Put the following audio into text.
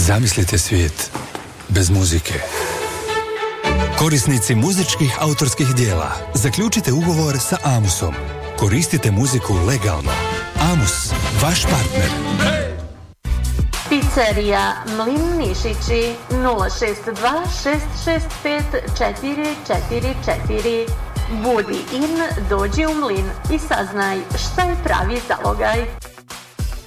Zamislite svijet bez muzike. Korisnici muzičkih autorskih dijela, zaključite ugovor sa Amusom. Koristite muziku legalno. Amus, vaš partner. Pizzerija Mlin Nišići 062 665 444. Budi in, dođi u Mlin i saznaj šta je pravi zalogaj.